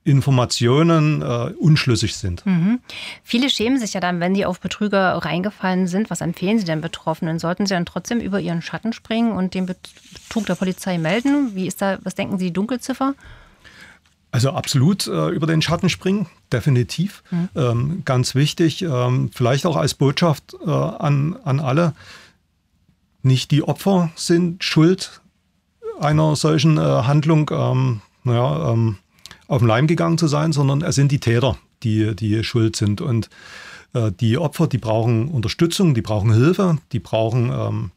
Informationen unschlüssig sind. Mhm. Viele schämen sich ja dann, wenn die auf Betrüger reingefallen sind. Was empfehlen Sie denn Betroffenen? Sollten sie dann trotzdem über ihren Schatten springen und den Betrug der Polizei melden? Was denken Sie, die Dunkelziffer? Also absolut über den Schatten springen, definitiv. Ganz wichtig, vielleicht auch als Botschaft an alle, nicht die Opfer sind schuld einer solchen Handlung, auf den Leim gegangen zu sein, sondern es sind die Täter, die schuld sind. Und die Opfer, die brauchen Unterstützung, die brauchen Hilfe, die brauchen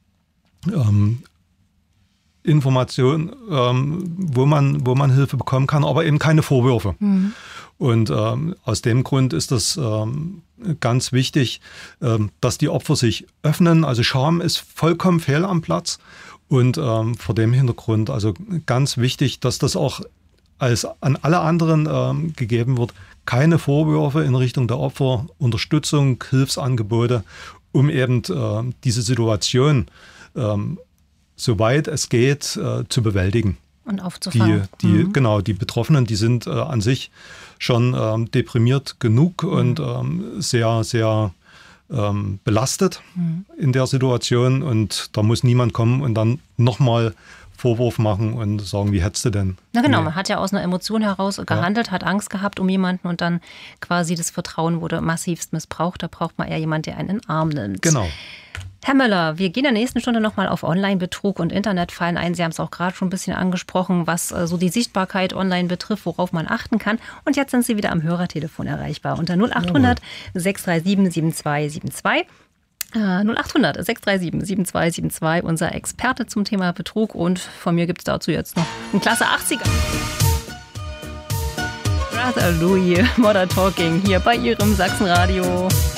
Informationen, wo man Hilfe bekommen kann, aber eben keine Vorwürfe. Mhm. Und aus dem Grund ist das ganz wichtig, dass die Opfer sich öffnen. Also Scham ist vollkommen fehl am Platz. Und vor dem Hintergrund, also ganz wichtig, dass das auch als an alle anderen gegeben wird, keine Vorwürfe in Richtung der Opfer, Unterstützung, Hilfsangebote, um eben diese Situation, soweit es geht, zu bewältigen. Und aufzufangen. Die Betroffenen, die sind an sich schon deprimiert genug und sehr, sehr belastet in der Situation. Und da muss niemand kommen und dann nochmal Vorwurf machen und sagen, wie hättest du denn? Na genau, man hat ja aus einer Emotion heraus gehandelt, hat Angst gehabt um jemanden und dann quasi das Vertrauen wurde massivst missbraucht. Da braucht man eher jemanden, der einen in den Arm nimmt. Genau. Herr Möller, wir gehen in der nächsten Stunde nochmal auf Online-Betrug und Internetfallen ein. Sie haben es auch gerade schon ein bisschen angesprochen, was so die Sichtbarkeit online betrifft, worauf man achten kann. Und jetzt sind Sie wieder am Hörertelefon erreichbar unter 0800 637 7272. 0800 637 7272, unser Experte zum Thema Betrug. Und von mir gibt es dazu jetzt noch einen Klasse 80er. Brother Louie, Modern Talking hier bei Ihrem Sachsenradio.